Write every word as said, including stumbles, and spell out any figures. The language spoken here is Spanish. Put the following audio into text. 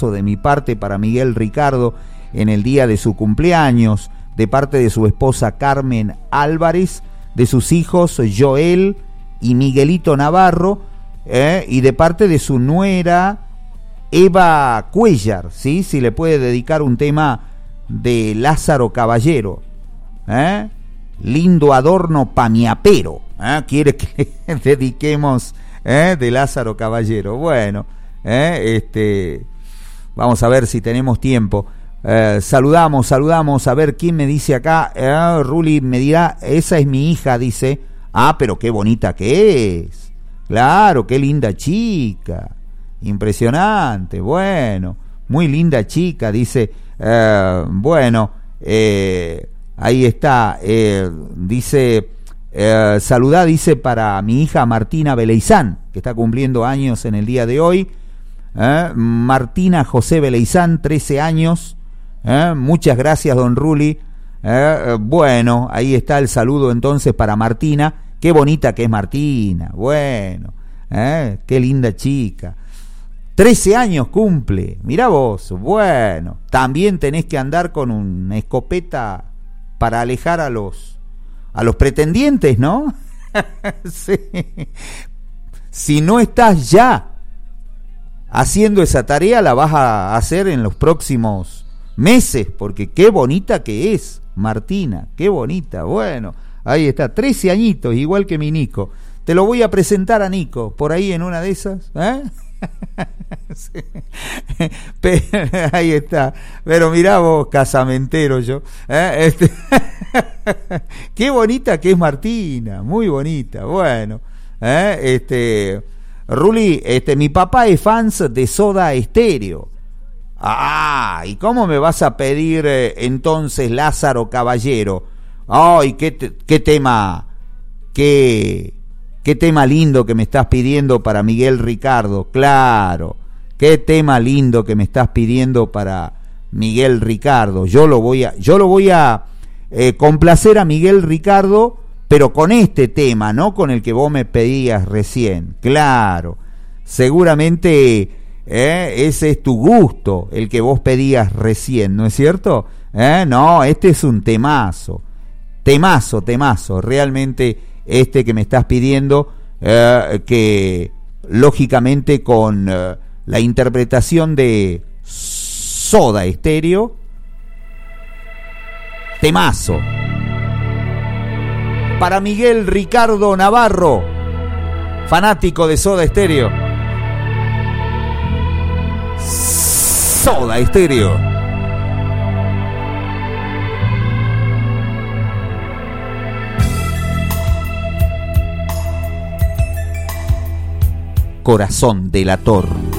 abrazo de mi parte para Miguel Ricardo en el día de su cumpleaños, de parte de su esposa Carmen Álvarez, de sus hijos Joel y Miguelito Navarro, eh, y de parte de su nuera Eva Cuellar, ¿sí? Si le puede dedicar un tema de Lázaro Caballero, ¿eh? Lindo adorno pa' mi apero, ¿eh? Quiere que le dediquemos, ¿eh? De Lázaro Caballero. Bueno, ¿eh? este, vamos a ver si tenemos tiempo. Eh, saludamos, saludamos, a ver quién me dice acá. eh, Ruli me dirá, esa es mi hija, dice. Ah, pero qué bonita que es. Claro, qué linda chica. Impresionante, bueno, muy linda chica, dice. Eh, bueno, eh, ahí está, eh, dice, eh, saludá, dice, para mi hija Martina Beleizán, que está cumpliendo años en el día de hoy. Eh, Martina José Beleizán, trece años. ¿Eh? Muchas gracias, don Ruli. ¿Eh? Bueno, ahí está el saludo entonces para Martina. Qué bonita que es Martina. Bueno, ¿eh? Qué linda chica. trece años cumple. Mirá vos. Bueno, también tenés que andar con una escopeta para alejar a los a los pretendientes, ¿no? Sí. Si no estás ya haciendo esa tarea, la vas a hacer en los próximos meses, porque qué bonita que es Martina, qué bonita. Bueno, ahí está, trece añitos, igual que mi Nico. Te lo voy a presentar a Nico, por ahí en una de esas, ¿eh? Sí. Pero, ahí está. Pero mirá vos, casamentero yo, ¿eh? Este... Qué bonita que es Martina, muy bonita. Bueno, ¿eh? este Ruli, este, mi papá es fans de Soda Stereo. Ah, ¿y cómo me vas a pedir eh, entonces Lázaro Caballero? Ay, qué, te, qué tema, qué, qué tema lindo que me estás pidiendo para Miguel Ricardo. Claro, qué tema lindo que me estás pidiendo para Miguel Ricardo. Yo lo voy a, yo lo voy a eh, complacer a Miguel Ricardo, pero con este tema, no con el que vos me pedías recién. Claro, seguramente. ¿Eh? Ese es tu gusto, el que vos pedías recién, ¿no es cierto? ¿Eh? No, este es un temazo, temazo, temazo, realmente este que me estás pidiendo, eh, que lógicamente con eh, la interpretación de Soda Stereo, temazo. Para Miguel Ricardo Navarro, fanático de Soda Stereo. Soda Stereo. Corazón delator.